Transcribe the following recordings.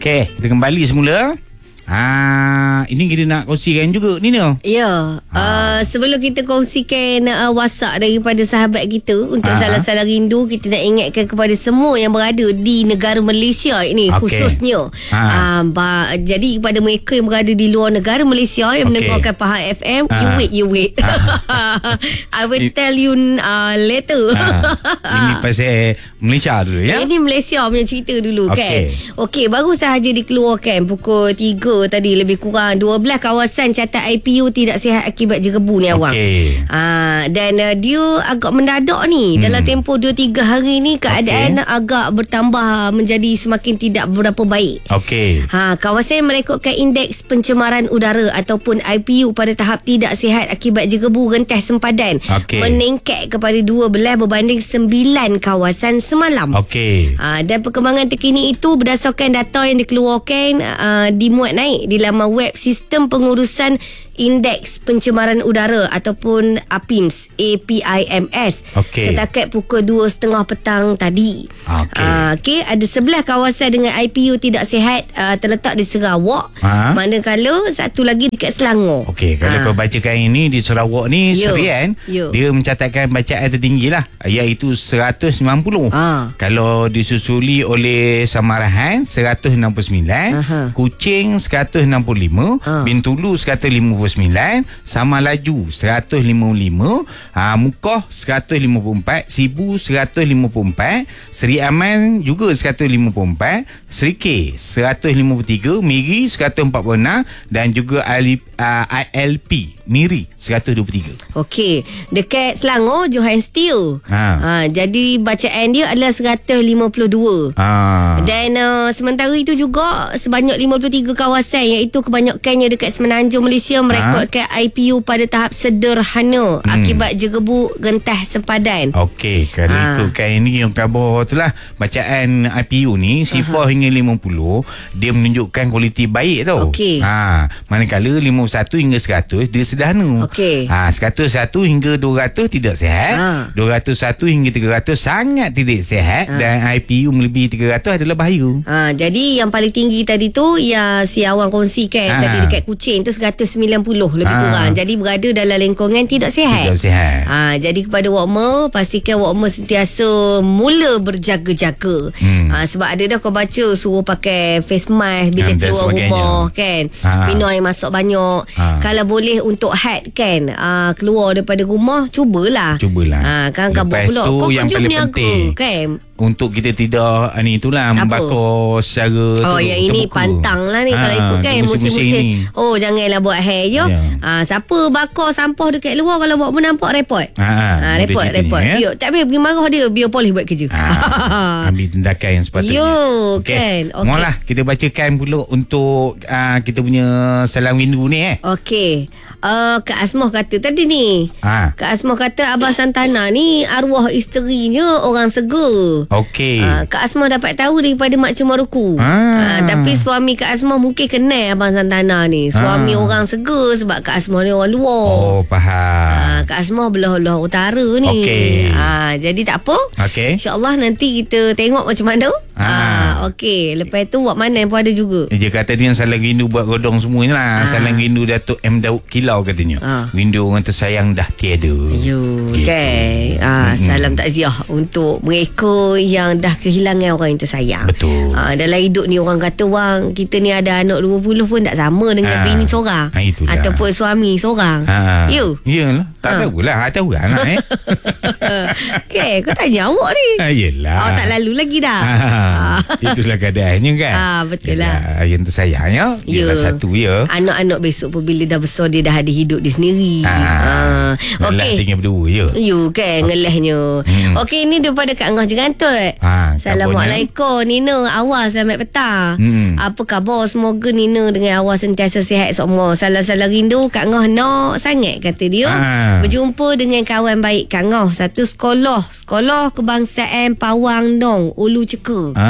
Okey, kita kembali semula. Ini kita nak kongsikan juga Nina. Ya. Sebelum kita kongsikan WhatsApp daripada sahabat kita untuk salam-salam rindu, kita nak ingatkan kepada semua yang berada di negara Malaysia ini, khususnya. Jadi kepada mereka yang berada di luar negara Malaysia yang mendengarkan Pahang FM, you wait. I will tell you later. Ini pasal Malaysia dulu ya. Ini Malaysia punya cerita dulu kan. Okey, baru sahaja dikeluarkan pukul 3 tadi, lebih kurang 12 kawasan catat IPU tidak sihat akibat jerebu ni awang. Dan dia agak mendadak ni. Dalam tempoh 2-3 hari ni keadaan agak bertambah menjadi semakin tidak berapa baik. Kawasan yang merekodkan indeks pencemaran udara ataupun IPU pada tahap tidak sihat akibat jerebu gentah sempadan meningkat kepada 12 berbanding 9 kawasan semalam. Dan perkembangan terkini itu berdasarkan data yang dikeluarkan dimuat naik di laman web Sistem Pengurusan Indeks Pencemaran Udara ataupun APIMS setakat pukul 2.30 petang tadi. Ada 11 kawasan dengan IPU tidak sihat terletak di Sarawak, manakala satu lagi dekat Selangor. Kalau kau bacakan ini di Sarawak ni, Serian dia mencatatkan bacaan tertinggi lah, iaitu 190. Kalau disusuli oleh Samarahan 169, Kuching 165, Bintulu 159, Sama Laju 155, Mukoh 154, Sibu 154, Seri Aman juga 154, Serikir 153, Miri 146 dan juga ILP Miri 123. Dekat Selangor Johan Steel. Jadi bacaan dia adalah 152. Dan sementara itu juga sebanyak 53 kawasan, iaitu kebanyakannya dekat Semenanjung Malaysia, merekodkan IPU pada tahap sederhana akibat jerebu gentah sempadan. Kalau ikutkan ini yang khabar tu lah, bacaan IPU ni sifar hingga 50 dia menunjukkan kualiti baik tau. Manakala 51 hingga 100 dia sederhana. 101 hingga 200 tidak sihat, 201 hingga 300 sangat tidak sihat, dan IPU melebihi 300 adalah bahaya. Jadi yang paling tinggi tadi tu yang si awang kongsikan tadi dekat Kuching tu 190 lebih kurang. Jadi berada dalam lingkungan tidak sihat. Jadi kepada Wakma, pastikan Wakma sentiasa mula berjaga-jaga. Sebab ada dah kau baca suruh pakai face mask bila keluar rumah kan, minum air masak banyak. Kalau boleh untuk had kan, keluar daripada rumah, cubalah. Kan buat pula kau kerja berniaga kan, untuk kita tidak itulah membakar secara yang ini terbuka. Pantang lah ni kalau ikut kan musim-musim. Janganlah buat hair je. Siapa bakar sampah dekat luar, kalau buat menampak report. Report. Biar tak biar pergi marah dia, biar polis buat kerja. Ambil tindakan yang sepatutnya. Kan. Mohonlah kita bacakan pula untuk kita punya salam rindu ni. Kak Asmah kata tadi ni. Kak Asmah kata Abang Santana ni arwah isterinya orang Segar. Kak Asmah dapat tahu daripada Mak Cemaruku. Tapi suami Kak Asmah mungkin kenal Abang Santana ni. Suami orang Segar sebab Kak Asmah ni orang luar. Faham. Kak Asmah belah utara ni. Jadi tak apa. InsyaAllah nanti kita tengok macam mana. Lepas tu buat mana pun ada juga. Dia kata dia salam rindu buat godong semuanya lah. Salam rindu Datuk M. Daud Kilau katanya. Rindu orang tersayang dah tiada. Salam takziah untuk mereka yang dah kehilangan orang yang tersayang. Betul. Dalam hidup ni orang kata kita ni ada anak 20 pun tak sama dengan bini seorang. Ataupun suami seorang. Yalah. Tak tahulah. Tahu lah anak Kau tanya awak ni. Yelah. Awak tak lalu lagi dah. Itulah keadaannya kan. Betul lah. Yang tersayangnya ialah satu ya. Anak-anak besok pun bila dah besar dia dah ada hidup dia sendiri. Ngelah tinggal berdua ya. Kan ngelahnya. Ini daripada Kak Ngah Jerantut. Assalamualaikum Nina, awal selamat petang. Apa khabar? Semoga Nina dengan awal sentiasa sihat semua. Salam-salam rindu Kak Ngah nak sangat kata dia. Berjumpa dengan kawan baik Kak Ngah, satu sekolah Kebangsaan Pawang Dong, Ulu Ceka.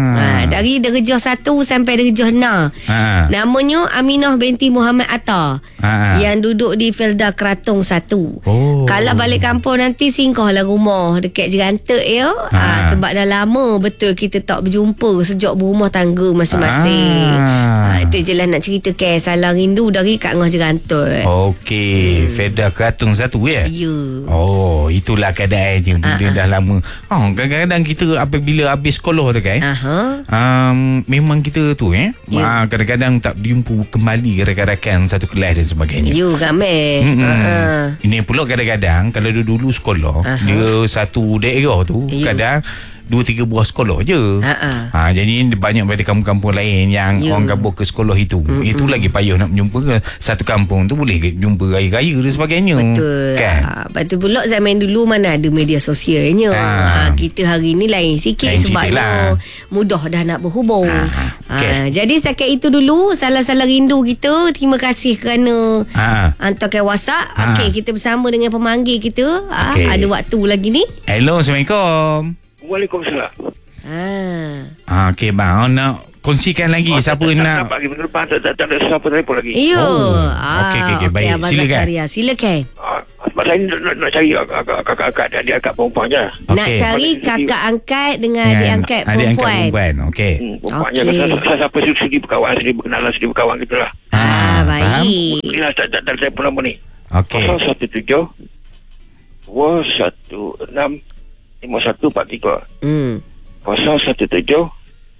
Dari Darjah 1 sampai Darjah 6. Namanya Aminah binti Muhammad Atta. Yang duduk di Felda Keratong 1. Kalau balik kampung nanti singgahlah rumah dekat Jerantek ya. Sebab dah lama betul kita tak berjumpa sejak berumah tangga masing-masing. Itu je lah nak cerita ke salah rindu dari Kak Ngah Jerantek. Okey, Felda Keratong 1 ya? Ya. Oh, itulah keadaannya. Dia dah lama. Kadang-kadang kita apabila habis sekolah tu kan, memang kita tu kadang-kadang tak berjumpa kembali rakan-rakan satu kelas dan sebagainya. You Kak Meh. Ini pula kadang-kadang kalau dulu sekolah, dia satu daerah tu kadang 2-3 buah sekolah je. Jadi banyak pada kampung-kampung lain yang orang kabur ke sekolah itu. Itu lagi payah nak menjumpa ke. Satu kampung tu boleh jumpa raya-raya dan sebagainya. Betul kan? Lepas tu pula zaman dulu mana ada media sosialnya. Kita hari ni lain sikit lain sebabnya mudah dah nak berhubung. Jadi setakat itu dulu salah-salah rindu kita. Terima kasih kerana hantarkan WhatsApp. Kita bersama dengan pemanggil kita. Ada waktu lagi ni. Hello, Assalamualaikum. Waalaikumsalam. Okey bang, nak kongsikan lagi siapa nak bagi minggu depan tak ada siapa telefon lagi. Ya. Okey baik. Silakan. Saya nak cari kakak dan adik akak perempuan je. Nak cari kakak angkat dengan adik angkat perempuan. Okey. Perempuannya siapa sudi berkawan, sudi berkenalan, sudi berkawan gitulah. Baik. Inilah tak telefon nombor ni. Okey. 017 216 5143. 017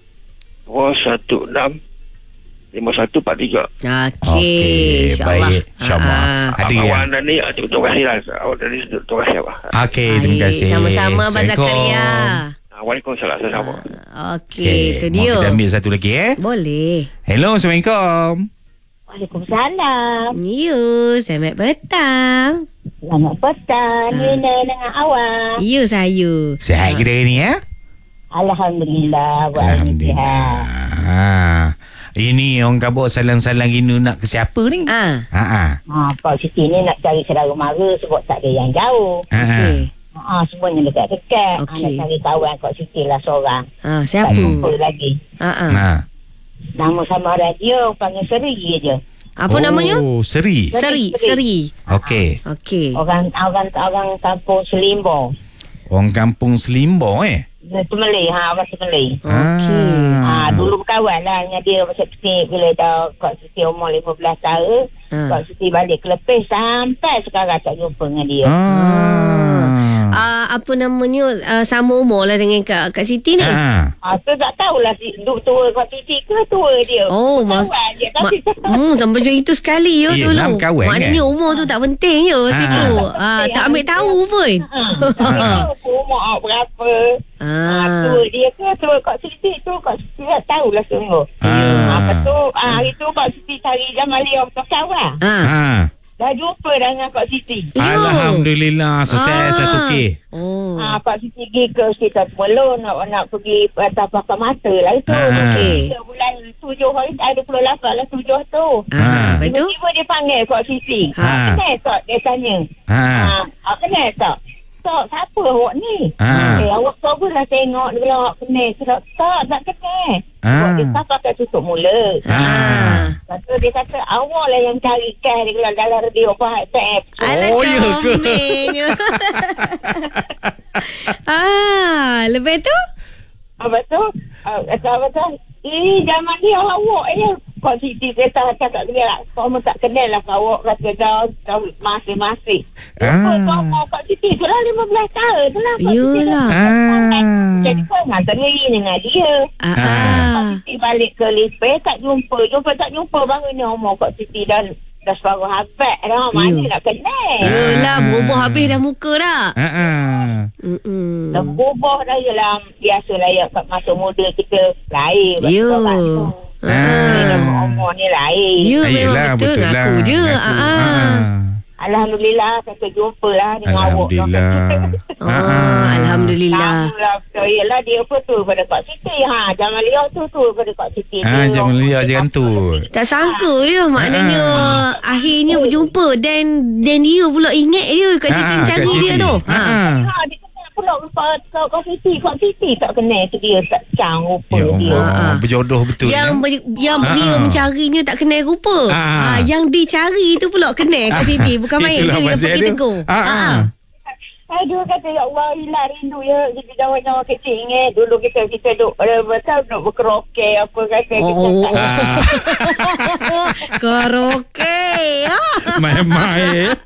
216 5143. Okey, baik. InsyaAllah. Awak ni terima kasih lah. Awak dari situ terima kasih abang. Okey, terima kasih. Sama-sama Abang Zakaria. Waalaikumsalam. Sama. Okey, itu dia. Kita ambil satu lagi Boleh. Hello, Assalamualaikum. Waalaikumsalam. Ya, selamat petang. Selamat petang. Nina dengan awak. Ya, saya. Sihat kita ni ya? Alhamdulillah. Alhamdulillah. Ini orang kabut salang-salang rindu nak ke siapa ni? Pak Siti ni nak cari saudara mara sebab tak ada yang jauh. Okey. Semuanya dekat-dekat. Okey. Nak cari kawan Kak Siti lah seorang. Siapa? Tak jumpa lagi. Nama sama radio panggil Seri je. Apa namanya? Seri. Okey. Orang kampung Selimbo. Orang kampung Selimbo Semelih, orang Semelih. Okey. Dulu berkawan lah dengan dia masa kecil. Bila dah Kak Siti umur 15 tahun, Kak Siti balik ke Lepis sampai sekarang tak jumpa dengan dia. Apa namanya, sama umur lah dengan Kak Siti ni? Tu tak tahulah tua Kak Siti ke tua dia. Sampai macam itu sekali ya dulu. Maknanya umur tu tak penting ya situ. Tak ambil tahu pun. Tak tahu umur berapa. Tua dia ke tua Kak Siti tu Kak Siti tak tahulah sungguh. Lepas tu hari tu Kak Siti cari Jamalia untuk kawan. Dah jumpa dengan Kak Siti. Alhamdulillah. Selesai satu K. Kak Siti pergi ke Hospital Semelo nak pergi atas pakar mata lah itu. Bulan 7 hari 28 lah 7 tu. Tiba-tiba dia panggil Kak Siti. Kenal tak? Dia tanya. Kenal tak? Tak, siapa awak ni? Awak tahu lah tengok dia bilang kenal. Tak kenal. Dia tak pakai tutup mula. Lepas tu dia kata awak lah yang carikan dia bilang dalam radio Pak FM. Ya ke? Lepas tu? Lepas tu zaman dia awak ya. Kak Siti kata cakap dia lah. Kamu tak kenal lah awak kata dah masing-masing. Kak Siti tu lah 15 tahun tu lah. Yalah. Jadi kau ngantar dengan dia. Kak Siti balik ke Lipeh tak jumpa baru ni umur Kak Siti dah separuh hafat dah. Mana nak kenal. Yalah, berubah habis dah muka dah. Dah berubah dah. Yalah, biasalah ya masa muda kita lain. Umur ni lain. Ya, memang betul. Ngaku je. Alhamdulillah, kata jumpa lah dengan awak. Alhamdulillah. Yalah, dia apa tu pada Kak Siti. Jamalia tu pada Kak Siti. Jamalia macam tu. Tak sangka ya, maknanya akhirnya berjumpa dan dia pula ingat je Kak Siti mencari dia tu. Dia kata pula kau Siti tak kenal tu dia tak cang rupa dia. Berjodoh betul. Yang dia mencarinya tak kenal rupa. Yang dicari tu pula kenal Kak Siti. Bukan main tu yang pergi tegur. Aduh, kata ya Allah, hilang rindu ya. Kita jawab-jawab kecil ingat. Dulu kita duduk berkeroke apa kata. Keroke. Main-main.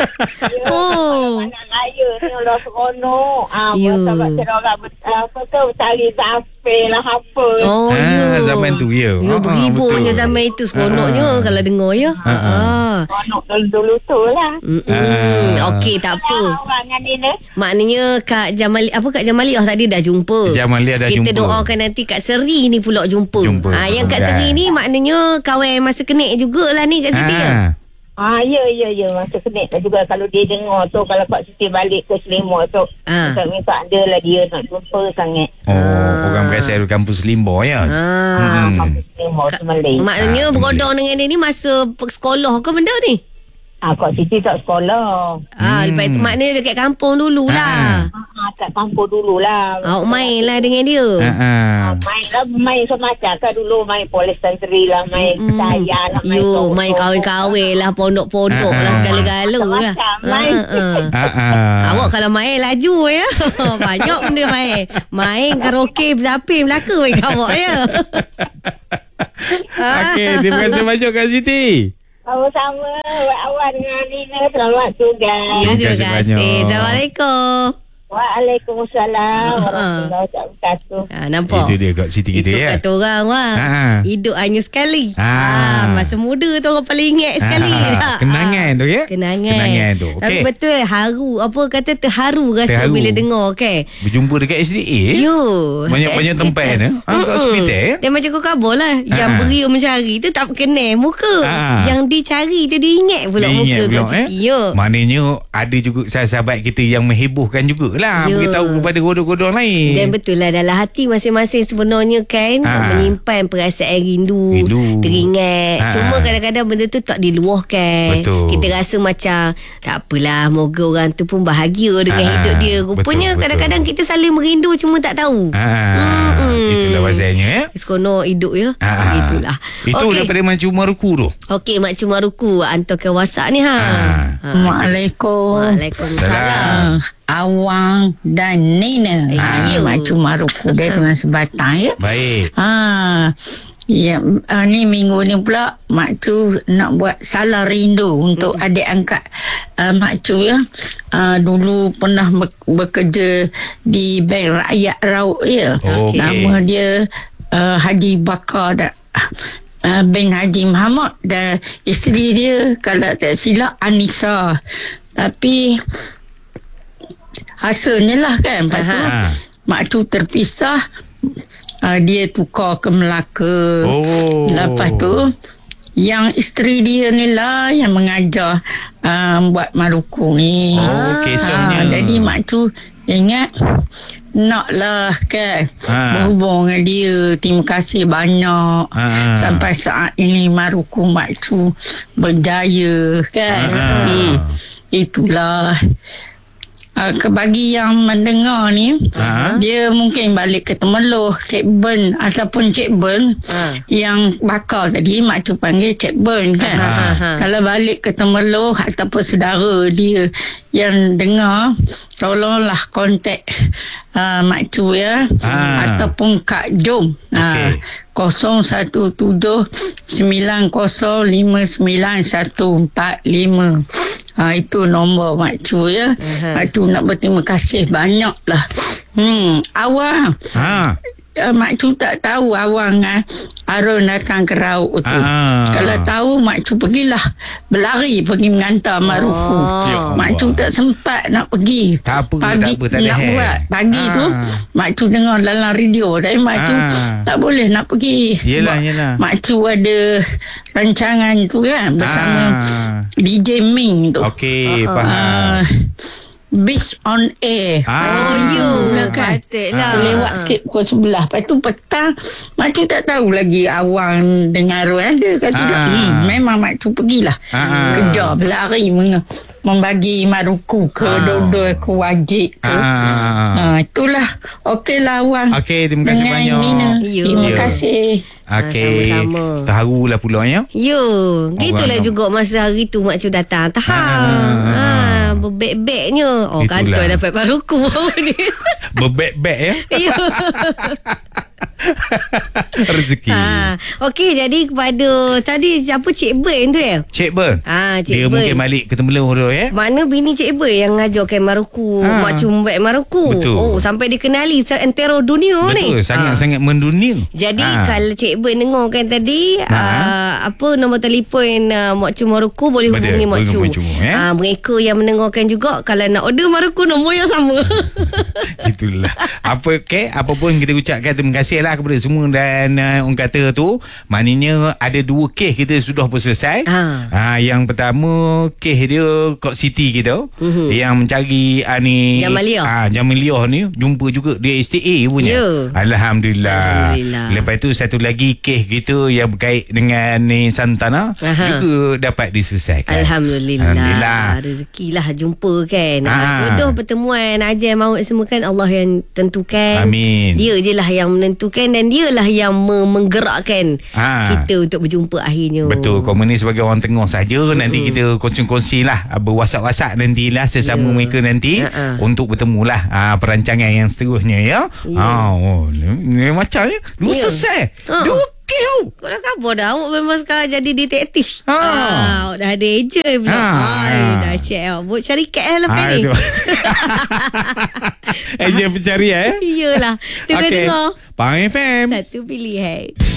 Anak raya ni Allah seronok. Sebab orang apa tu tali zafe lah apa. Zaman tu ya. Ya, beribunya zaman itu seronoknya kalau dengar ya. Seronok dulu tu lah. Okey, tak apa. Orang ni maknanya Kak Jamaliah tadi dah jumpa. Kita doakan nanti Kak Seri ni pula jumpa. Yang Kak Seri ni maknanya kawan masa kenik jugalah ni Kak Siti ya. Ya masa kenik lah juga. Kalau dia dengar tu, kalau Kak Siti balik ke Selima tu, minta ada lah dia nak jumpa sangat. Program KSL Kampus Limbo ya. Kampus Limbo Semelih. Maknanya berkodong dengan dia ni masa sekolah ke benda ni? Kak Siti tak sekolah. Lepas itu maknanya dekat kampung dululah. Kat kampung dululah. Main lah dengan dia. Main semacam kan dulu. Main polis tantri lah. Main saya lah. Main kahwin-kahwin lah. Pondok-pondok lah. Segala-gala lah. Awak kalau main laju ya. Banyak benda main. Main karaoke bersapi Melaka main awak ya. Okey, terima kasih banyak Kak Siti. Sama-sama. Awak dengan Nina selamat tugas. Ya, terima kasih. Assalamualaikum. Waalaikumsalam warahmatullahi wabarakatuh. Nampak? Itu dia Kak Siti kita ya. Itu kata orang hidup hanya sekali. Masa muda tu orang paling ingat sekali. Kenangan tu ya. Kenangan tu. Tapi betul terharu rasa bila dengar berjumpa dekat SDA. Banyak-banyak tempat ni. Kat hospital. Dia macam kau khabar lah. Yang beri mencari tu tak kenal muka. Yang dicari tu dia ingat pula muka Kak Siti. Maknanya ada juga sahabat kita yang menghebohkan juga lah, beritahu kepada godong-godong lain. Dan betul lah, dalam hati masing-masing sebenarnya kan menyimpan perasaan rindu. Teringat. Cuma kadang-kadang benda tu tak diluahkan. Kita rasa macam tak apalah, moga orang tu pun bahagia dengan hidup dia. Rupanya kadang-kadang kita saling merindu cuma tak tahu. Itulah pasalnya ya. Seronok hidup ya. Itulah. Itu daripada Makcik Maruku tu. Okey, Makcik Maruku hantarkan WhatsApp ni Waalaikumsalam. Awang dan Nina. Makcik Maruku dia dengan sebatang ya. Baik. Ya, ni minggu ni pula Makcik nak buat salam rindu untuk adik angkat Makcik ya. Dulu pernah bekerja di Bank Rakyat Rauk ya. Nama dia Haji Bakar bin Haji Muhammad, dan isteri dia kalau tak silap Anissa. Tapi hasilnya lah kan, lepas tu Makcik terpisah, dia tukar ke Melaka. Lepas tu yang isteri dia ni lah yang mengajar buat Maruku ni. Kisahnya. Jadi Makcik ingat naklah kan berhubung dengan dia. Terima kasih banyak. Sampai saat ini Maruku Makcik berjaya kan. Itulah. Bagi yang mendengar ni, dia mungkin balik ke Temeloh, Cik Ben ataupun Cik Ben yang bakar tadi, Makcik panggil Cik Ben kan. Kalau balik ke Temeloh ataupun saudara dia yang dengar, tolonglah kontak Makcik ya, ataupun Kak Jom. 017-9059-145. Itu nombor Makcik ya. Makcik nak berterima kasih banyak lah. Awang Makcik tak tahu Awang Arun datang ke Rauk tu. Kalau tahu Makcik pergilah, berlari pergi mengantar Maruku. Makcik tak sempat nak pergi. Pagi nak buat. Pagi tu Makcik dengar dalam radio, tapi Makcik tak boleh nak pergi. Yelah. Makcik ada rancangan tu kan bersama DJ Ming tu. Okey, faham. Beach on Air. Patutlah. Lewat sikit pukul 11. Lepas tu petang Makcik tak tahu lagi Awang dengan Arun ada ke tidak. Memang Makcik pergilah. Kejar berlari membagi maruku ke dua-dua ke wajib ke. Itulah. Okeylah Awang. Okey, terima kasih banyak. Mina. Terima kasih. Okey. Sama-sama. Tahulah pula ya. Gitulah juga masa hari tu Mak Cu datang. Tahan. Berbek-beknya. Kantoi dapat maruku ni. Berbek-bek ya. Rezeki. Okey, jadi kepada tadi apa Cik Ben tu ya? Cik Ben. Cik Dia Ben. mungkin balik ke Temeloh tu ya. Mana bini Cik Ben yang ngajarkan maruku, Mak Cu buat maruku. Betul. Sampai dikenali seantero dunia ni. Betul, sangat-sangat mendunia. Jadi kalau Cik Ben dengar kan tadi apa nombor telefon Mak Cu maruku boleh hubungi Mak Cu. Mereka yang mendengarkan juga kalau nak order maruku nombor yang sama. Itulah. Apa pun kita ucapkan terima kasih lah kepada semua dan orang kata tu maknanya ada 2 kes kita sudah pun selesai. Yang pertama kes dia Court City kita yang mencari ni Jamaliah ni jumpa juga dia STA punya. Alhamdulillah. Lepas tu satu lagi kes kita yang berkait dengan ni Santana juga dapat diselesaikan. Alhamdulillah. Rezekilah jumpa kan. Jodoh pertemuan ajal maut semua kan Allah yang tentukan. Amin. Dia je lah yang menentukan dan dialah yang menggerakkan kita untuk berjumpa akhirnya. Betul. Komen ni sebagai orang tengah saja. Nanti kita kongsi-kongsi lah berwhatsapp-whatsapp nantilah sesama mereka nanti untuk bertemu lah perancangan yang seterusnya ya. Ni macam ya. Selesai. 2 kes tau. Kau dah khabar dah. Awak memang sekarang jadi detektif. Awak dah ada ejen pula. Dah share. Buat syarikat lah lepas ni. Ejen pencarian Iyalah. Tengok-tengok. Pahang FM. Satu pilihan.